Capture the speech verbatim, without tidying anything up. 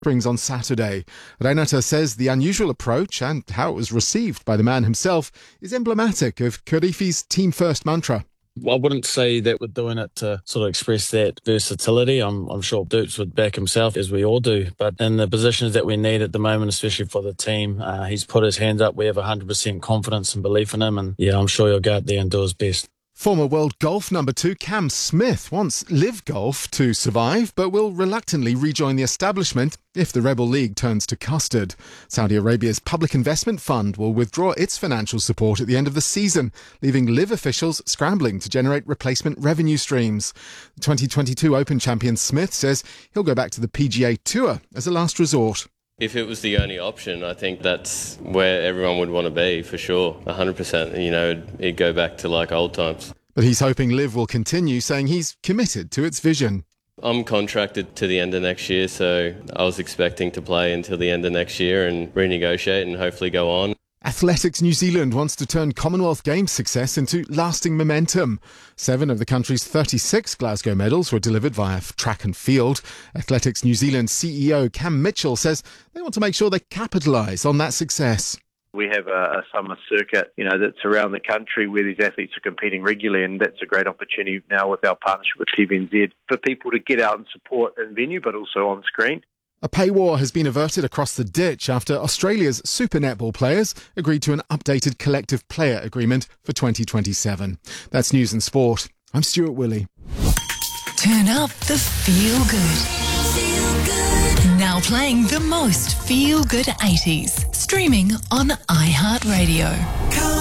Springs on Saturday. Renata says the unusual approach and how it was received by the man himself is emblematic of Kirifi's team first mantra. I wouldn't say that we're doing it to sort of express that versatility. I'm, I'm sure Dukes would back himself, as we all do. But in the positions that we need at the moment, especially for the team, uh, he's put his hands up. We have one hundred percent confidence and belief in him. And yeah, I'm sure he'll go out there and do his best. Former world golf number two Cam Smith wants Live Golf to survive, but will reluctantly rejoin the establishment if the Rebel League turns to custard. Saudi Arabia's Public Investment Fund will withdraw its financial support at the end of the season, leaving Live officials scrambling to generate replacement revenue streams. The twenty twenty-two Open champion Smith says he'll go back to the P G A Tour as a last resort. If it was the only option, I think that's where everyone would want to be, for sure. one hundred percent, you know, it'd go back to like old times. But he's hoping Live will continue, saying he's committed to its vision. I'm contracted to the end of next year, so I was expecting to play until the end of next year and renegotiate and hopefully go on. Athletics New Zealand wants to turn Commonwealth Games success into lasting momentum. Seven of the country's thirty-six Glasgow medals were delivered via track and field. Athletics New Zealand C E O Cam Mitchell says they want to make sure they capitalise on that success. We have a, a summer circuit, you know, that's around the country where these athletes are competing regularly, and that's a great opportunity now with our partnership with T V N Z for people to get out and support in venue, but also on screen. A pay war has been averted across the ditch after Australia's Super Netball players agreed to an updated collective player agreement for twenty twenty-seven. That's News and Sport. I'm Stuart Willey. Turn up the feel good. Feel good. Now playing the most feel good eighties. Streaming on iHeartRadio.